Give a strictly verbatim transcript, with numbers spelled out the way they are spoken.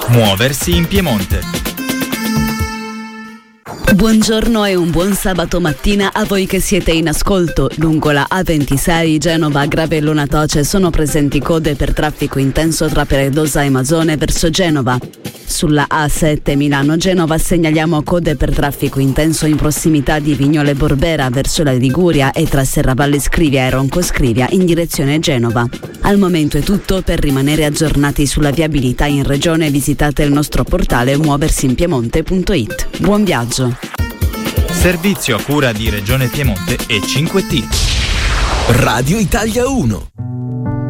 Muoversi in Piemonte. Buongiorno e un buon sabato mattina a voi che siete in ascolto. Lungo la A ventisei Genova-Gravellona Toce sono presenti code per traffico intenso tra Peredosa e Masone verso Genova. Sulla A sette Milano-Genova segnaliamo code per traffico intenso in prossimità di Vignole Borbera verso la Liguria e tra Serravalle Scrivia e Ronco Scrivia in direzione Genova. Al momento è tutto. Per rimanere aggiornati sulla viabilità in regione visitate il nostro portale muoversinpiemonte punto it. Buon viaggio! Servizio a cura di Regione Piemonte e cinque T. Radio Italia uno.